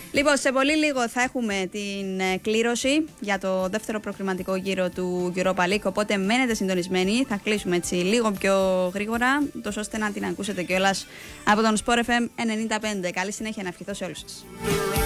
Λοιπόν, σε πολύ λίγο θα έχουμε την κλήρωση για το δεύτερο προκριματικό γύρο του Europa League. Οπότε μένετε συντονισμένοι. Θα κλείσουμε έτσι λίγο πιο γρήγορα, τόσο ώστε να την ακούσετε κιόλας από τον Sport FM 95. Καλή συνέχεια να ευχηθώ σε όλους σας.